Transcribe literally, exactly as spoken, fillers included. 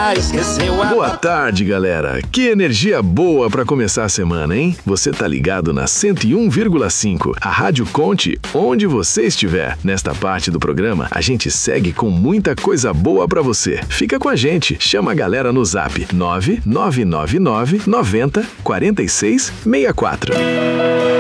já esqueceu a... Boa tarde, galera. Que energia boa pra começar a semana, hein? Você tá ligado na cento e um vírgula cinco, a Rádio Conte, onde você estiver. Nesta parte do programa, a gente segue com muita coisa boa pra você. Fica com a gente, chama a galera no zap nove nove nove nove nove zero quatro seis seis quatro.